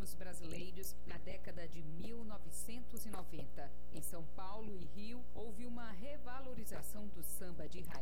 ritmos brasileiros na década de 1990. Em São Paulo e Rio, houve uma revalorização do samba de raiz.